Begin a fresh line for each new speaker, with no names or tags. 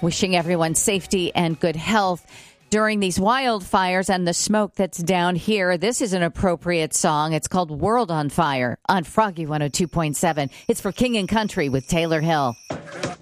Wishing everyone safety and good health during these wildfires and the smoke that's down here. This is an appropriate song. It's called World on Fire on Froggy 102.7. It's for King and Country with Taylor Hill.